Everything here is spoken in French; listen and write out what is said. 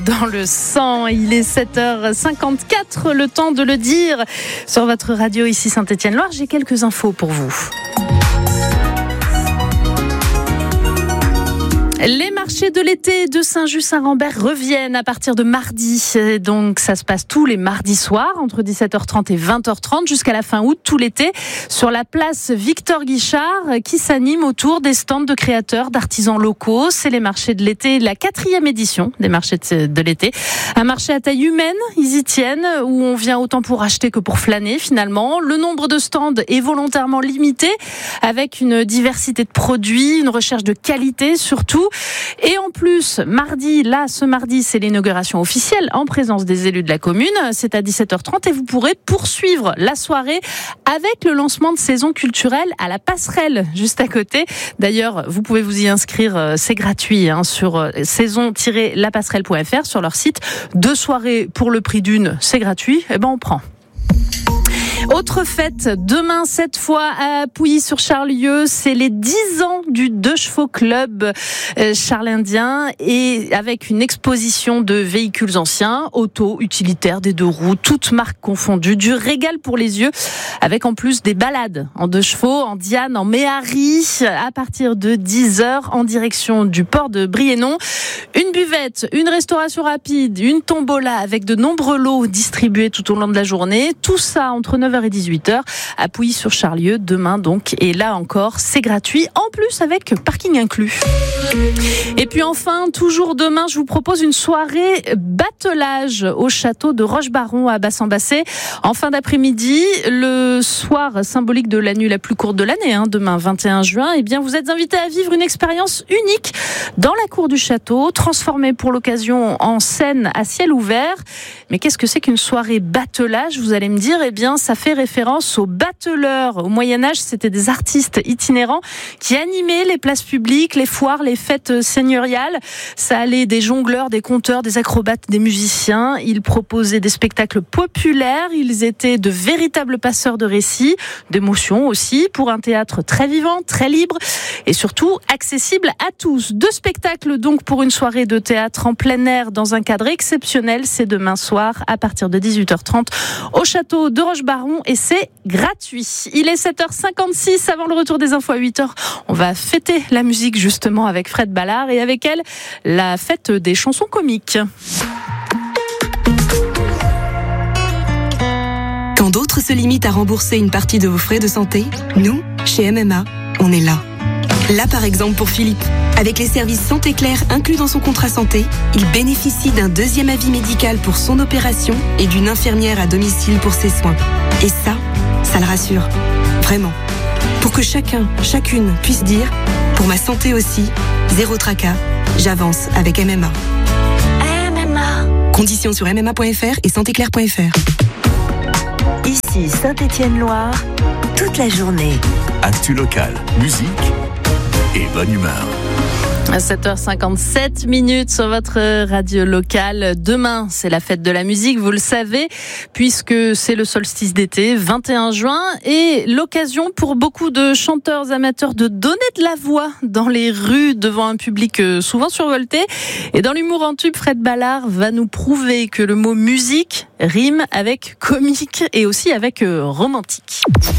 Dans le sang, il est 7h54, le temps de le dire. Sur votre radio ici Saint-Étienne-Loire, j'ai quelques infos pour vous. Les marchés de l'été de Saint-Just-Saint-Rambert reviennent à partir de mardi. Donc ça se passe tous les mardis soirs entre 17h30 et 20h30 jusqu'à la fin août tout l'été sur la place Victor Guichard qui s'anime autour des stands de créateurs, d'artisans locaux. C'est les marchés de l'été, la 4e édition des marchés de l'été. Un marché à taille humaine, ils y tiennent, où on vient autant pour acheter que pour flâner finalement. Le nombre de stands est volontairement limité avec une diversité de produits, une recherche de qualité surtout. Et en plus, ce mardi, c'est l'inauguration officielle en présence des élus de la commune. C'est à 17h30 et vous pourrez poursuivre la soirée avec le lancement de saison culturelle à la Passerelle, juste à côté. D'ailleurs, vous pouvez vous y inscrire, c'est gratuit, sur saison-lapasserelle.fr sur leur site. 2 soirées pour le prix d'une, c'est gratuit. On prend. Autre fête, demain cette fois à Pouilly-sur-Charlieu, c'est les 10 ans du Deux Chevaux Club charlindien et avec une exposition de véhicules anciens, autos, utilitaires, des 2 roues, toutes marques confondues, du régal pour les yeux, avec en plus des balades en 2 chevaux, en Diane, en Méhari, à partir de 10h en direction du port de Briennon. Une buvette, une restauration rapide, une tombola avec de nombreux lots distribués tout au long de la journée, tout ça entre 9h et 18h à Pouilly-sur-Charlieu demain donc, et là encore c'est gratuit en plus avec parking inclus. Et puis enfin, toujours demain, je vous propose une soirée battelage au château de Rochebaron à Bassan-Bassé en fin d'après-midi, le soir symbolique de la nuit la plus courte de l'année, demain 21 juin. Et bien vous êtes invités à vivre une expérience unique dans la cour du château, transformée pour l'occasion en scène à ciel ouvert. Mais qu'est-ce que c'est qu'une soirée battelage, vous allez me dire? Eh bien ça fait référence aux battleurs. Au Moyen-Âge, c'était des artistes itinérants qui animaient les places publiques, les foires, les fêtes seigneuriales. Ça allait des jongleurs, des conteurs, des acrobates, des musiciens. Ils proposaient des spectacles populaires. Ils étaient de véritables passeurs de récits, d'émotions aussi, pour un théâtre très vivant, très libre et surtout accessible à tous. 2 spectacles donc pour une soirée de théâtre en plein air dans un cadre exceptionnel. C'est demain soir à partir de 18h30 au château de Rochebaron et c'est gratuit. Il est 7h56 avant le retour des infos à 8h. On va fêter la musique justement avec Fred Ballard et avec elle la fête des chansons comiques. Quand d'autres se limitent à rembourser une partie de vos frais de santé, nous, chez MMA, on est là. Là par exemple pour Philippe. Avec les services Santé Claire inclus dans son contrat santé, il bénéficie d'un 2e avis médical pour son opération et d'une infirmière à domicile pour ses soins. Et ça le rassure. Vraiment. Pour que chacun, chacune puisse dire « Pour ma santé aussi, zéro tracas, j'avance avec MMA ». MMA. Conditions sur mma.fr et santéclaire.fr. Ici Saint-Étienne-Loire, toute la journée. Actu local, musique et bonne humeur. À 7h57 sur votre radio locale. Demain, c'est la fête de la musique, vous le savez, puisque c'est le solstice d'été, 21 juin, et l'occasion pour beaucoup de chanteurs amateurs de donner de la voix dans les rues devant un public souvent survolté. Et dans l'humour en tube, Fred Ballard va nous prouver que le mot musique rime avec comique et aussi avec romantique.